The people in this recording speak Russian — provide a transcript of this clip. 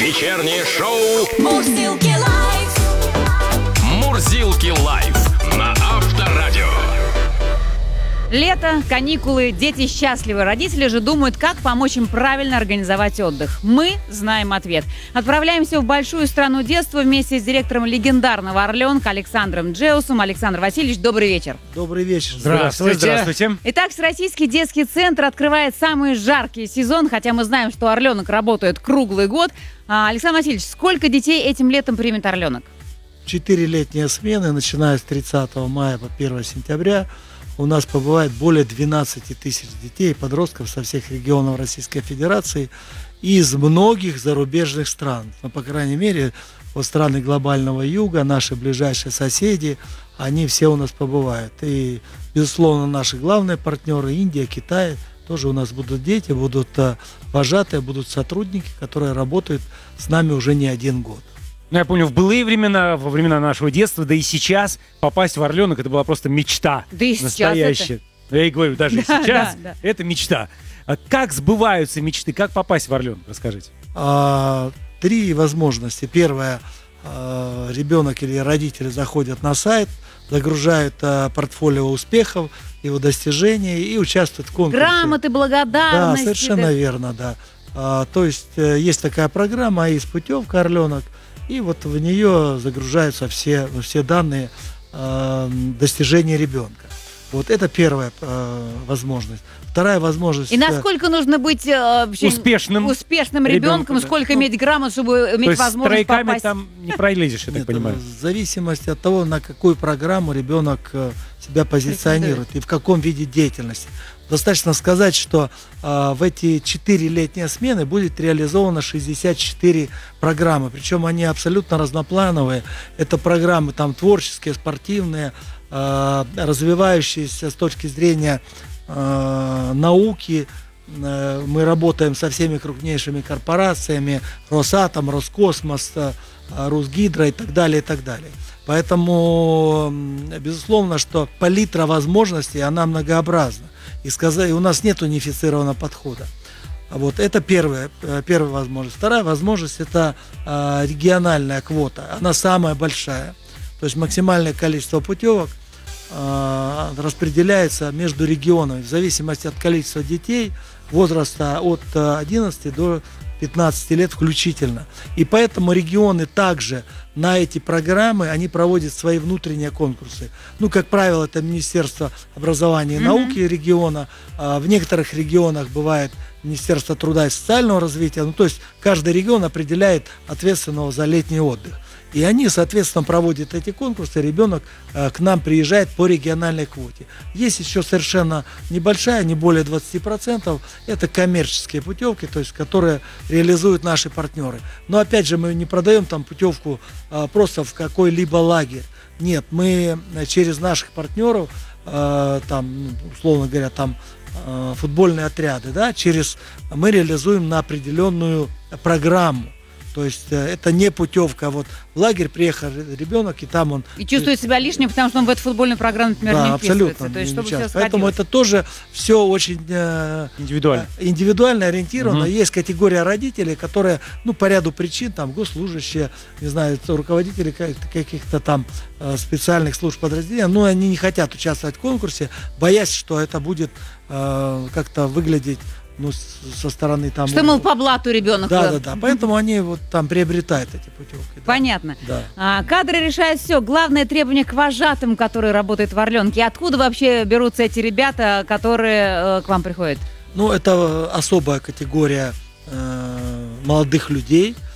Вечернее шоу Мурзилки лайф. «Мурзилки лайф» на Авторадио. Лето, каникулы, дети счастливы. Родители же думают, как помочь им правильно организовать отдых. Мы знаем ответ. Отправляемся в большую страну детства вместе с директором легендарного «Орленка» Александром Джеусом. Александр Васильевич, добрый вечер. Добрый вечер. Здравствуйте. Итак, Всероссийский детский центр открывает самый жаркий сезон, хотя мы знаем, что «Орленок» работает круглый год. Александр Васильевич, сколько детей этим летом примет «Орленок»? 4 летние смены, начиная с 30 мая по 1 сентября. У нас побывает более 12 тысяч детей и подростков со всех регионов Российской Федерации и из многих зарубежных стран. Но, по крайней мере, вот страны глобального юга, наши ближайшие соседи, они все у нас побывают. И, безусловно, наши главные партнеры, Индия, Китай, тоже у нас будут дети, будут вожатые, будут сотрудники, которые работают с нами уже не один год. Ну, я помню, в былые времена, во времена нашего детства, да и сейчас попасть в «Орленок» — это была просто мечта. Да и сейчас настоящая. Я и говорю, даже и сейчас да. это мечта. А как сбываются мечты? Как попасть в «Орленок»? Расскажите. 3 возможности. Первое, ребенок или родители заходят на сайт, загружают портфолио успехов, его достижений и участвуют в конкурсе. Грамоты, благодарности. Да, совершенно верно, да. То есть есть такая программа, есть путевка «Орленок», и вот в нее загружаются все данные достижения ребенка. Вот это первая возможность. Вторая возможность. И насколько нужно быть вообще успешным ребенком, да. сколько иметь грамот, чтобы иметь возможность с тройками попасть? там не пролезешь, я так Нет, понимаю. в зависимости от того, на какую программу ребенок себя позиционирует и в каком виде деятельности. Достаточно сказать, что в эти 4 летние смены будет реализовано 64 программы. Причем они абсолютно разноплановые. Это программы там творческие, спортивные, развивающиеся с точки зрения науки. Мы работаем со всеми крупнейшими корпорациями: Росатом, Роскосмос, Русгидро и так далее, и так далее. Поэтому, безусловно, что палитра возможностей, она многообразна. И у нас нет унифицированного подхода. Вот это первая возможность. Вторая возможность – это региональная квота. Она самая большая. То есть максимальное количество путевок распределяется между регионами в зависимости от количества детей, возраста от 11 до 15 лет включительно. И поэтому регионы также на эти программы, они проводят свои внутренние конкурсы. Ну, как правило, это Министерство образования и науки региона. В некоторых регионах бывает Министерство труда и социального развития. Ну, то есть каждый регион определяет ответственного за летний отдых. И они, соответственно, проводят эти конкурсы, ребенок к нам приезжает по региональной квоте. Есть еще совершенно небольшая, не более 20%, это коммерческие путевки, то есть которые реализуют наши партнеры. Но опять же, мы не продаем там путевку просто в какой-либо лагерь. Нет, мы через наших партнеров, там, условно говоря, там футбольные отряды, да, мы реализуем на определенную программу. То есть это не путевка. Вот в лагерь приехал ребенок, и там он... И чувствует себя лишним, потому что он в эту футбольную программу, например, да, не абсолютно вписывается. То есть, чтобы все сходилось. Поэтому это тоже все очень индивидуально ориентировано. Есть категория родителей, которые, по ряду причин, там, госслужащие, не знаю, руководители каких-то там специальных служб подразделений, но они не хотят участвовать в конкурсе, боясь, что это будет как-то выглядеть со стороны там... Что, мол, по блату ребенок. Да. Поэтому они вот там приобретают эти путевки. Понятно. Да. Кадры решают все. Главное требование к вожатым, которые работают в «Орленке». Откуда вообще берутся эти ребята, которые к вам приходят? Это особая категория молодых людей.